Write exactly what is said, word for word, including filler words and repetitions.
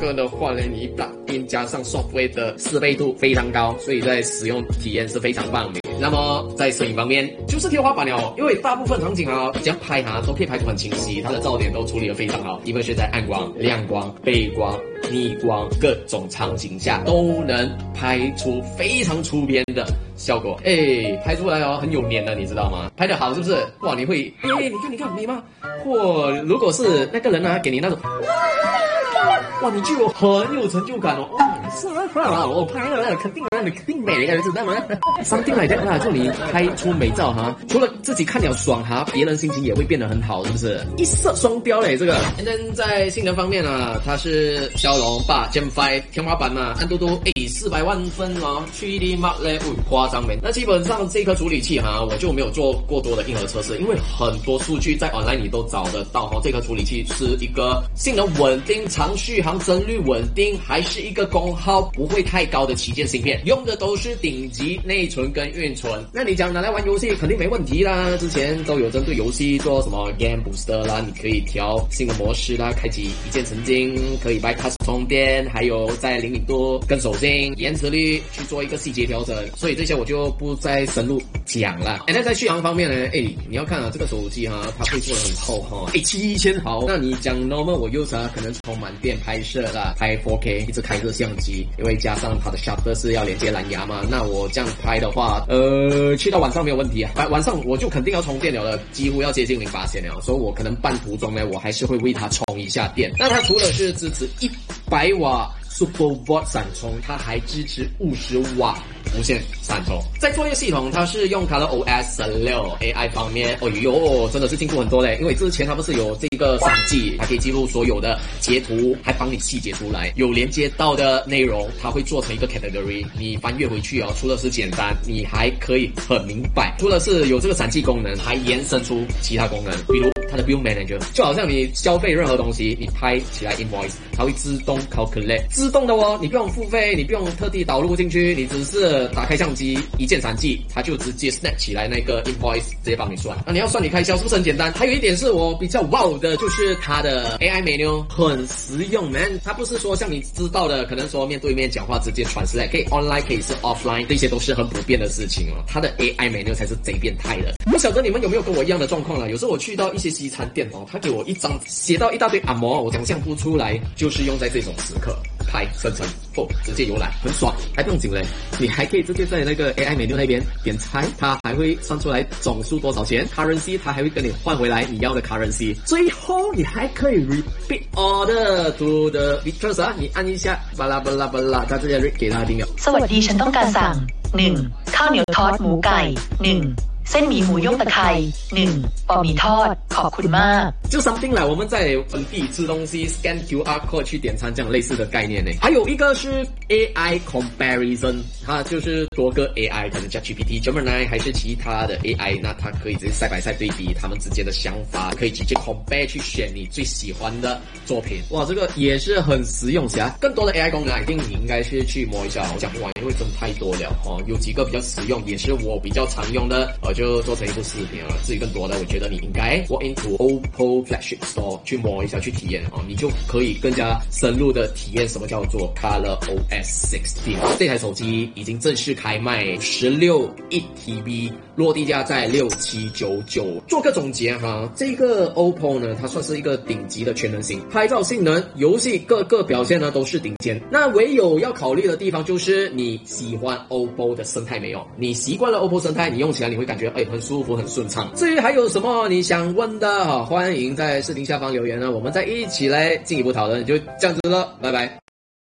个的话呢，你打边加上 software 的适配度非常高，所以在使用体验是非常棒的。那么在摄影方面就是天花板了，因为大部分场景啊，这样拍啊都可以拍出很清晰，它的噪点都处理得非常好，因为是在暗光、亮光、背光、逆光各种场景下都能拍出非常出片的效果。哎，拍出来哦很有面的，你知道吗？拍得好是不是？哇，你会哎，你看你看美吗？或如果是那个人啊给你那种哇，你就有很有成就感哦。哦，是啊，我拍了，肯定啊，你肯定美的，知道吗？Something like that啦，就你拍出美照哈，除了自己看了爽哈，别人心情也会变得很好，是不是？一色双标嘞，这个。And then 在性能方面啊，它是骁龙八 Gen 五天花板嘛，安嘟嘟诶四百万分哦 ，三 D Mark 嘞，哦夸张没？那基本上这颗处理器哈，我就没有做过多的硬核测试，因为很多数据在 online 你都找得到哈。这颗处理器是一个性能稳定、长续航、帧率稳定，还是一个功耗不会太高的旗舰芯片，用的都是顶级内存跟运存。那你讲拿来玩游戏肯定没问题啦，之前都有针对游戏做什么 Game Booster 啦，你可以调新的模式啦，开启一键成精，可以 bypass 充电，还有在灵敏度跟手劲、延迟率去做一个细节调整，所以这些我就不再深入讲了。哎，那在续航方面呢？哎，你要看啊，这个手机哈、啊，它会做得很厚哈，哎，七千毫。那你讲 normal 我 use 啊，可能充满电拍摄啦，拍 四 K 一直开着相机，因为加上它的 shutter 是要连接蓝牙嘛，那我这样拍的话，呃，去到晚上没有问题啊，晚晚上我就肯定要充电了了，几乎要接近零八线了，所以我可能半途中呢，我还是会为它充一下电。那它除了是支持一百瓦 Super Watt 闪充，它还支持五十瓦无线闪充。在作业系统，它是用 ColorOS 十六 A I 方面，哦哟，真的是进步很多嘞。因为之前它不是有这个闪记，它可以记录所有的截图，还帮你细节出来。有连接到的内容，它会做成一个 category， 你翻阅回去哦，除了是简单，你还可以很明白。除了是有这个闪记功能，还延伸出其他功能，比如它的 Bill Manager， 就好像你消费任何东西，你拍起来 invoice， 它会自动 calculate， 自动的哦，你不用付费，你不用特地导入进去，你只是打开相机一键闪记，它就直接 snap 起来那个 invoice， 直接帮你算。那你要算你开销是不是很简单？还有一点是我比较 wow 的，就是它的 A I menu 很实用 man， 它不是说像你知道的，可能说面对面讲话直接 translate， 可以 online 可以是 offline， 这些都是很普遍的事情哦。它的 A I menu 才是贼变态的。不晓得你们有没有跟我一样的状况了？有时候我去到一些西餐店哦，他给我一张写到一大堆按摩，我想象不出来，就是用在这种时刻。拍生成后直接浏览，很爽，还不用紧嘞，你还可以直接在那个 A I menu 那边点菜，它还会算出来总数多少钱 ，currency 它还会跟你换回来你要的 currency， 最後你還可以 repeat order to the waitress 啊，你按一下，巴拉巴拉巴拉，它直接 read 給他聽了。 สวัสดีฉันต้องการสั่งหนึ่งข้าวเหนียวทอดหมูไก่หนึ่งเส้นหมี่หมูย่งตะไคร้หนึ่งบะหมี่ทอดขอบคุณมาก。 就 something 啦，我们在本地吃东西 scan Q R code 去点餐这样类似的概念呢。还有一个是 A I comparison， 它就是多个 A I， 可能叫 G P T、Gemini 还是其他的 A I， 那它可以直接 side by side 对比他们之间的想法，可以直接 compare 去选你最喜欢的作品。哇，这个也是很实用噻。更多的 A I 功能，一定你应该是去摸一下，我讲不完，因为真的太多了哦。有几个比较实用，也是我比较常用的，我就做成一部视频了。至于更多的，我觉得你应该 walk into O P P O Flagship Store 去摸一下，去体验哦，你就可以更加深入的体验什么叫做 ColorOS 十六。这台手机已经正式开卖，十六一 T B， 落地价在六七九九。做个总结哈，这个 O P P O 呢，它算是一个顶级的全能型，拍照性能、游戏各个表现呢都是顶尖。那唯有要考虑的地方就是你喜欢 O P P O 的生态没有？你习惯了 O P P O 生态，你用起来你会感觉哎很舒服、很顺畅。至于还有什么你想问的，欢迎在视频下方留言呢，我们再一起来进一步讨论。就这样子了，拜拜。